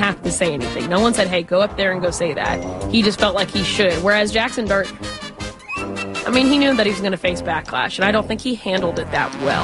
have to say anything. No one said, hey, go up there and go say that. He just felt like he should. Whereas Jackson Dart, I mean, he knew that he was going to face backlash, and I don't think he handled it that well.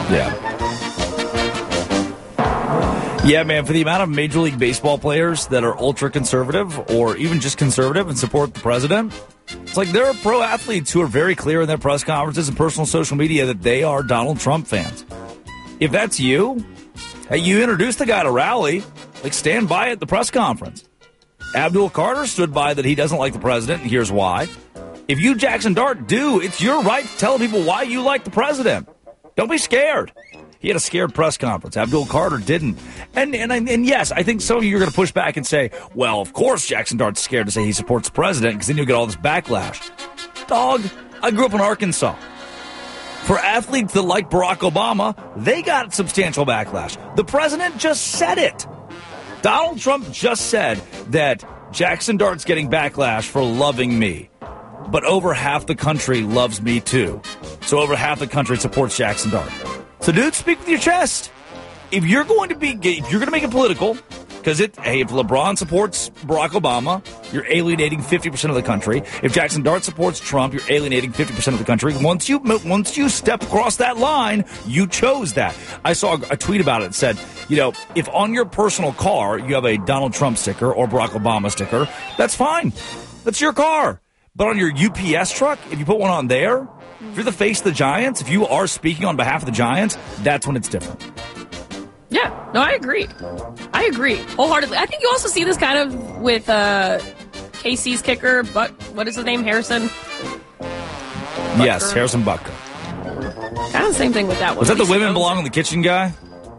Yeah, man, for the amount of Major League Baseball players that are ultra-conservative or even just conservative and support the president, it's like there are pro athletes who are very clear in their press conferences and personal social media that they are Donald Trump fans. If that's you, hey, you introduced the guy to rally, like stand by at the press conference. Abdul Carter stood by that he doesn't like the president, and here's why. If you, Jackson Dart, do, it's your right to tell people why you like the president. Don't be scared. He had a scared press conference. Abdul Carter didn't. And yes, I think some of you are going to push back and say, well, of course Jackson Dart's scared to say he supports the president because then you'll get all this backlash. Dog, I grew up in Arkansas. For athletes that like Barack Obama, they got substantial backlash. The president just said it. Donald Trump just said that Jackson Dart's getting backlash for loving me. But over half the country loves me too. So over half the country supports Jackson Dart. So, dude, speak with your chest. If you're going to make it political, because if LeBron supports Barack Obama, you're alienating 50% of the country. If Jackson Dart supports Trump, you're alienating 50% of the country. Once you step across that line, you chose that. I saw a tweet about it that said, if on your personal car you have a Donald Trump sticker or Barack Obama sticker, that's fine. That's your car. But on your UPS truck, if you put one on there, if you're the face of the Giants, if you are speaking on behalf of the Giants, that's when it's different. Yeah, no, I agree wholeheartedly. I think you also see this kind of with KC's kicker, but what is his name, Harrison? Butker. Yes, Harrison Butker. Kind of the same thing with that one. Was that the women belong in the kitchen guy?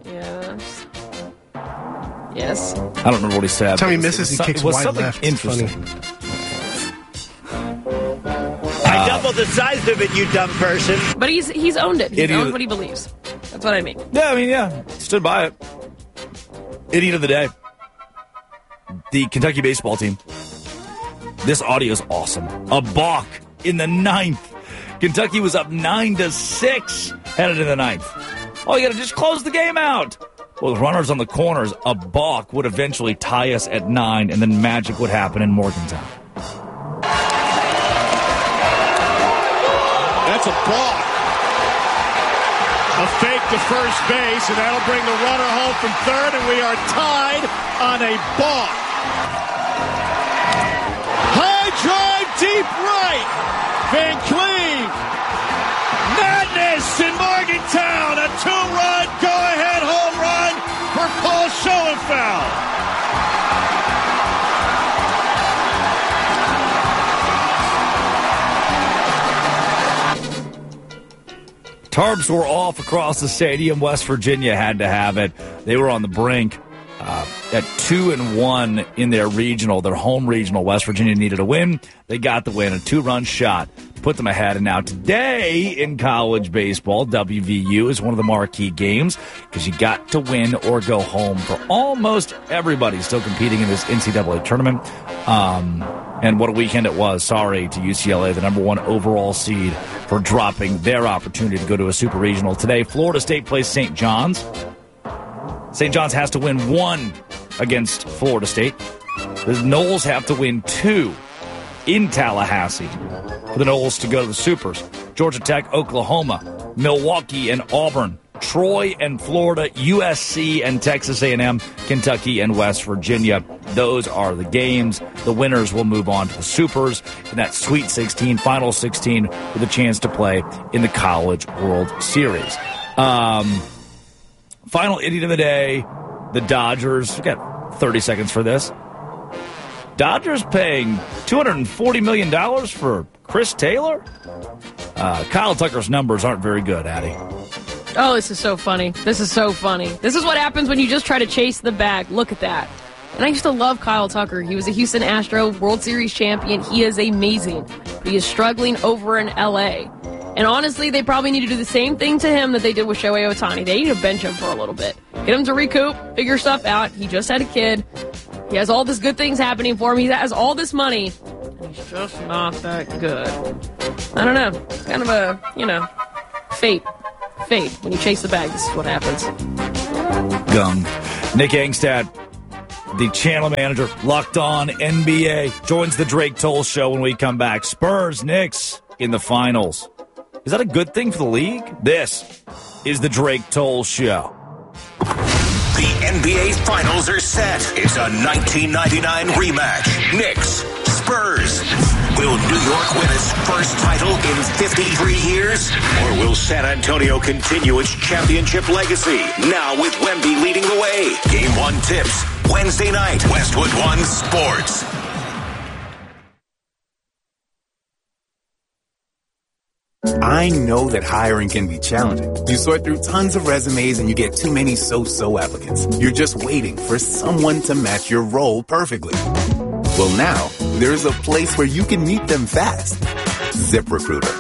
Yes. I don't remember what he said. Time he misses, he kicks wide left. Interesting. I doubled the size of it, you dumb person. But he's owned it. He's owned what he believes. That's what I mean. Yeah, stood by it. Idiot of the day. The Kentucky baseball team. This audio is awesome. A balk in the 9th. Kentucky was up 9-6 headed in the 9th. Oh, you got to just close the game out. Well, the runners on the corners, a balk would eventually tie us at 9, and then magic would happen in Morgantown. That's a balk. A fake to first base, and that'll bring the runner home from third, and we are tied on a balk. High drive, deep right. Van Cleve. Madness in Morgantown. A 2-run go-ahead home run for Paul Schoenfeld. Tarbs were off across the stadium. West Virginia had to have it. They were on the brink at 2-1 in their regional, their home regional. West Virginia needed a win. They got the win, a 2-run shot to put them ahead. And now today in college baseball, WVU is one of the marquee games because you got to win or go home for almost everybody still competing in this NCAA tournament. And what a weekend it was. Sorry to UCLA, the number 1 overall seed, for dropping their opportunity to go to a super regional. Today, Florida State plays St. John's. St. John's has to win 1 against Florida State. The Noles have to win 2 in Tallahassee for the Noles to go to the Supers. Georgia Tech, Oklahoma, Milwaukee, and Auburn. Troy and Florida, USC and Texas A&M, Kentucky and West Virginia. Those are the games. The winners will move on to the Supers in that Sweet 16, Final 16, with a chance to play in the College World Series. Final idiot of the day, the Dodgers. We got 30 seconds for this. Dodgers paying $240 million for Chris Taylor? Kyle Tucker's numbers aren't very good, Addie. Oh, this is so funny. This is what happens when you just try to chase the bag. Look at that. And I used to love Kyle Tucker. He was a Houston Astro World Series champion. He is amazing. But he is struggling over in L.A. And honestly, they probably need to do the same thing to him that they did with Shohei Ohtani. They need to bench him for a little bit. Get him to recoup, figure stuff out. He just had a kid. He has all this good things happening for him. He has all this money. And he's just not that good. I don't know. It's kind of a, fate. When you chase the bag, this is what happens. Gum. Nick Angstad the channel manager, Locked On NBA, joins the Drake Toll Show when we come back. Spurs, Knicks in the finals. Is that a good thing for the league? This is the Drake Toll Show. The NBA Finals are set. It's a 1999 rematch. Knicks, Spurs. Will New York win its first title in 53 years? Or will San Antonio continue its championship legacy? Now with Wemby leading the way. Game 1 tips, Wednesday night, Westwood One Sports. I know that hiring can be challenging. You sort through tons of resumes and you get too many so-so applicants. You're just waiting for someone to match your role perfectly. Well, now, there's a place where you can meet them fast. ZipRecruiter.